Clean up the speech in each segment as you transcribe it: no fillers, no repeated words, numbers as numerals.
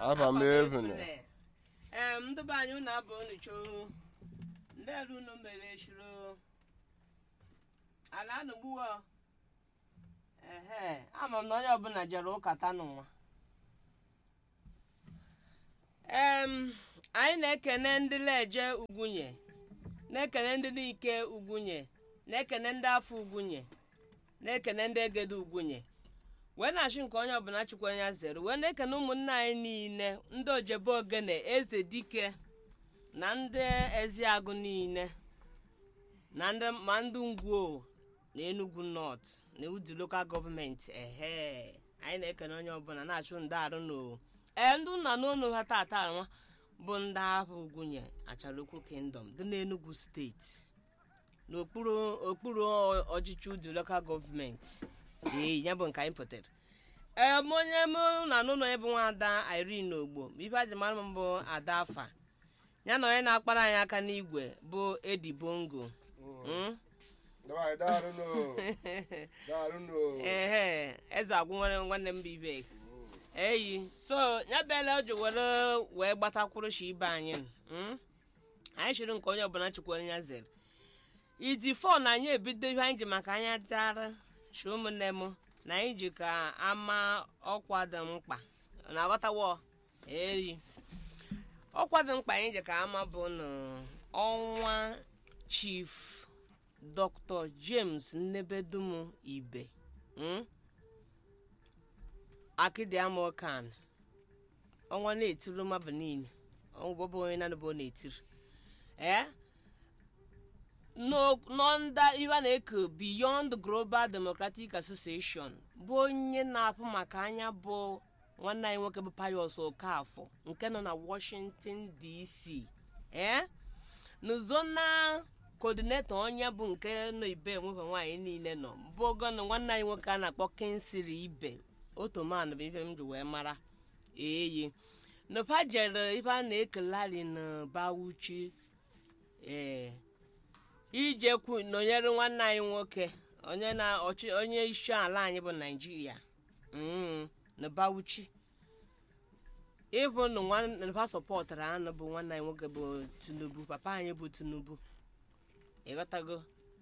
Aba m evene. Ndị be anyị na-abụ onicho. Ndị elu no mere shiro. Ala anugbuo. Ama m na onye ọbụla jere ụka taa n'ụwa. Anyị na-ekene ndị leje Ugunye, na-ekene ndị n'ike Ugunye, na-ekene ndị afọ Ugunye, na-ekene ndị egede Ugunye. Wee na-achị nke onye ọbụla chịkwara ya zere. Wee na-ekene ụmụnna anyị niile, ndị ojebe ogene, eze dike, na ndị eziagụ niile, na ndị ngwuo na Enugu North, na Udu local government. Anyị na-ekene onye ọbụla na-achụ ndị arụ n'o. Ndị nna n'ụlọ ha tata nwa bụ ndị afọ Ugunye Achalukwu Kingdom dị n'Enugu steeti n'okpuru ọchịchị Udu local government. Ya bụ nke anyị pụtara. Onye na n'ụlọ ya bụ nwaada Irene Ogbo, ife aji mara m bụ Ada Afa, ya na onye na-akpara anyị aka n'igwe bụ Edi Bongo. Eze agwụ nwanne m bụ Ivek. So ya bịala o ji wee gbatakwuru shi ibe anyị. Anyị chịrị nke onye ọbụla chikwara ya zere. Iji fọ na anyị ebido ihe anyị ji maka anya dara shi ụmụnne m na anyị ji ka ama ọkwa dị mkpa na aghọtawo. Ọkwa dị mkpa anyị ji ka ama bụ n'ọnwa Chief Dr. James Nnebedum Ibe. Akidiamokan ọnwa na-etiri mmadụ niile ọbụ onye na-anụbụ na-etiri nọnda iwe na-eke Beyond Global Democratic Association bụ onye na-apụ maka anya bụ nwanne anyị nwoke bụ Pius Okafọ nke nọ na Washington DC n'zona coordinator onye bụ nke nọ Ibe nwefe nwaanyị niile nọ bụ ogono nwanne anyị nwoke a na-akpọ Kinsiri Ibe Otoman bụ ife m ji wee mara. N'ofa jere ife a na-ekelari na Bauchi ijekwu nọnyere nwanne anyị nwoke onye isi ala anyị bụ Naijiria na Bauchi ịbụ na sọpọtara anụ bụ nwanne anyị nwoke bụ Tinubu, papa anyị bụ Tinubu. Ịghọtago?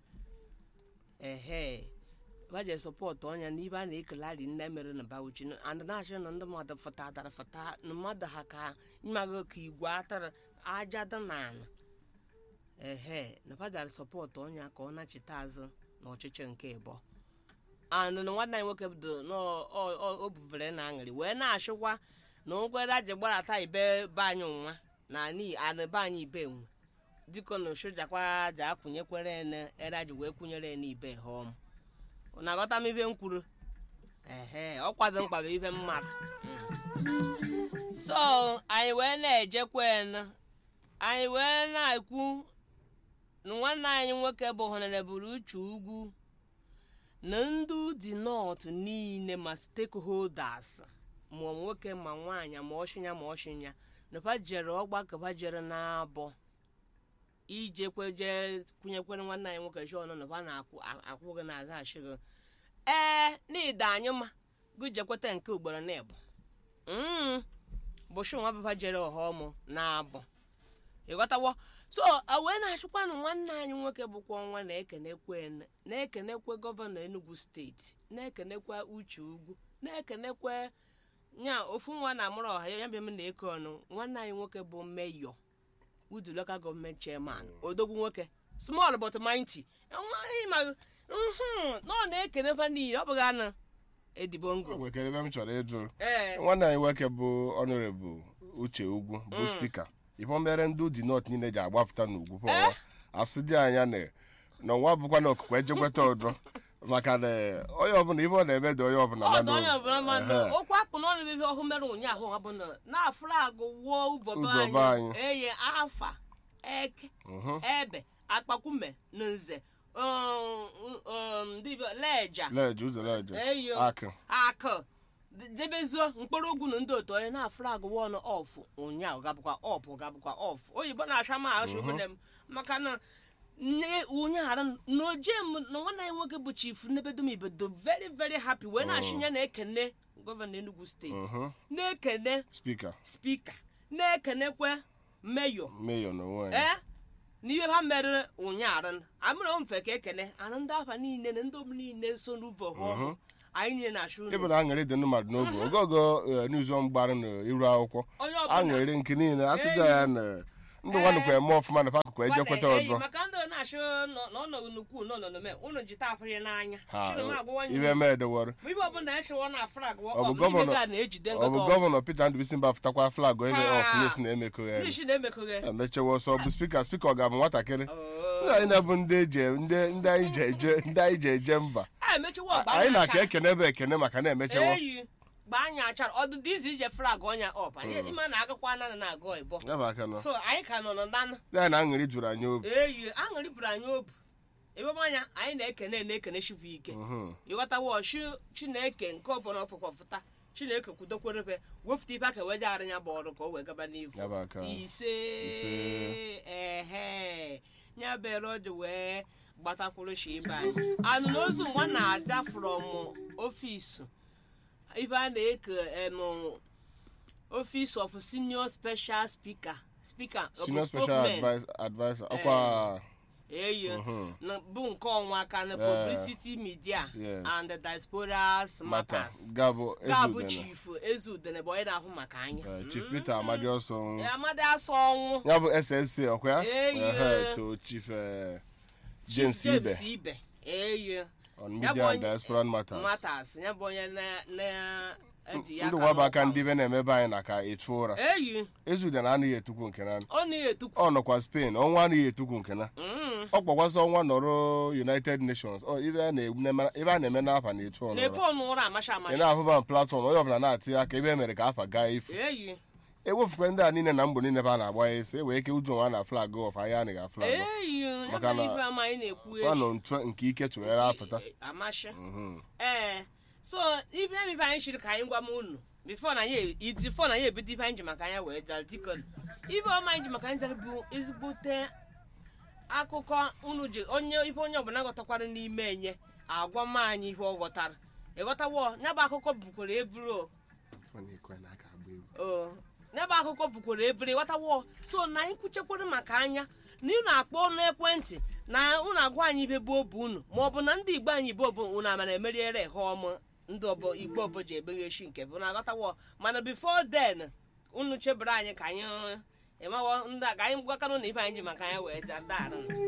Baje sọpọtụ ọnya n'ibe a na-ekelari nne mere na Bauchi and na-achị na ndị mmadụ fụtadara fụta na mmadụ ha ka ịmago ka igwe atara aja dị n'ala. Na badara sọpọtụ ọnya ka ọ na-achịta azụ n'ọchịchị nke ịbọ and na nwanne anyị nwoke bido o buvere na aṅụrị wee na-achịkwa na nkwere aji gbarata ibe be anyị nwa na be anyị ibe nwe dịka na sojakwa ji akwụnyekwere ene eraji wee kwụnyere n'ibe hom na-aghọta m ibe m kwuru. Ọ kwado mkpa bụ ibe mmadụ. So anyị wee na-ejekwa anyị wee na-ekwu na nwanne anyị nwoke bụ Honorable Uche Ugwu na ndị Udi North niile ma stakeholders ma nwoke ma nwaanyị ma ọchịnya na pajere ọgbakọ pajere na-abọ ijekweje kwunyekwere nwanne anyị nwoke John na na-akwụghị na-aza achịghị n'ide anyị ma gụjekweta nke ugboro na-ebu bụshu nwa bụba jere ọhọmụ na-abụ. Ịghọtawo? So wee na-achịkwanụ nwanne anyị nwoke bụkwa ọnwa na-ekenekwe gọvanọ Enugu steeti, na-ekenekwa Uche Ugwu, na-ekenekwe nya ofu nwa na amụrụ ọha ya bịa m na-eke ọnụ nwanne anyị nwoke bụ Mayor Udu local government chairman odogwu nwoke small but mighty. No na-ekenekwa niile ọ bụghị anụ Edi Bongo. Nwekere ebe m chọrọ ịjụ nwanne anyị nwoke bụ Honorable Uche Ugwu bụ spika ife mere ndị Udi North niile ji agbafụta n'ugwu pụọ asị dị anya na nwa bụkwa na okukwe ejekweta ọdọ maka na onye ọbụla ife ọ na-eme dị onye ọbụla manụ okwu akpụ n'ọnụ ebe ọhụ mere ụnyaahụ ha bụ na flag wuo uvobe anyị eye Afa Eke Ebe Akpakume na Nze Leja Akụ debezuo mkpụrụ ugwu na ndị otu onye na flag one off ụnyaahụ gabụkwa off oyibo na-acha ma ahụ m maka na onye ghara n'oje na nwanne anyị nwoke bụ chief Nebedum Ibedo very very happy wee na-asịnya na-ekene gọvanọ Enugu steeti na-ekene spika na-ekenekwe meyo n'onwe n'ihe ha mere ụnyaahụ amụrụ mfe ka ekene anụ ndị afa niile na ndị obodo niile so n'ụbọ ha anyị niile na-achụ unu ebe na aṅụrị dị mmadụ n'oge ogogo n'izu mgbara n'iru akwụkwọ aṅụrị nke niile asị dị ya na ndị nwa nụkwa eme ọfụma na pakụkụ ejekweta ọzọ maka ndị na-achụ n'ọnọdụ nnukwu n'ọnọdụ unu ji tapụ ya n'anya ibe mee dewere ibe ọbụla echewo na flag ọ bụ gọvanọ Peter Ndubuisi Mba fụtakwa flag ebe ọfụles na-emekọghe emechewa ọsọ bụ spika ọ ga-abụ nwatakịrị anyị na-bụ ndị anyị ji eje mba anyị na-aka ekene ebe ekene maka na-emechewa gba anyị achara ọdụdụ izu ije flag ọnya ọp ịma na agakwa anana na-agụ ịbọ so anyị ka nọ n'ọdanụ ya na aṅụrị juru anyị obi aṅụrị juru anyị obi ebe anya anyị na-ekene chukwu ike ịghọtawa Chineke nke ọbụla ọfụkwafụta Chineke kwudokwerebe wefụta ibe aka wee jeghara ya bụ ọrụ ka o wee gaba n'ihu ise nya bere ọ dị wee gbatakwuru shi ibe anyị anụ n'ozu nwa na-aja from office ibe a na-eke office of senior special speaker senior special advisor ọkwa bụ nke ọnwa aka na publicity media and diaspora matters gabụ chief Ezudene bụ onye na-ahụ maka anya chief Peter Amadi Ọsọnwụ ya bụ SSC ọkwa ya to chief James Ibe on media and diaspora matters ya bụ onye na ndị nwa bụ aka ndị be na-emebe anyị na ka etu ụra Ezudene anaghị etukwu nke na ọ nọkwa Spain ọnwa anaghị etukwu nke na ọ kpọkwasị ọnwa nọrọ United Nations ebe a na-eme n'afa na etu ọnụ ị na-ahụba platfọm onye ọbụla na-atị aka ebe e mere ka afa gaa ifu ewefukwe ndị a niile na mgbe niile ba na-agba ya ese wee ke uju nwa na flag of ahịa anaghị aflag maka na nọ ntụ nke ike tụghere afụta so ibe anyị shiri ka anyị gwa m unu bifo na anyị ebido ibe anyị ji maka anya wee jara dikon ibe ọma anyị ji maka anyị jara bụ ezigbote akụkọ unu ji onye ọbụla ghọtakwara n'ime enye agwa m anyị ihe ọ ghọtara ịghọtawo nya bụ akụkọ bukwara eburu ịghọtawo so na anyị kwuchekwara maka anya na unu akpọ n'ekwentị na unu agwa anyị ibe bụ obu unu maọbụ na ndị Igbo anyị bụ unu ama na-emeriere ha ọmụ ndị Igbo ọbọ ji ebeghechi nke bụ na aghọtawo mana before then unu chebere anyị ka anyị ịmawo ndị a ka anyị gwakanụ na ibe anyị ji maka anyị wee jadarụ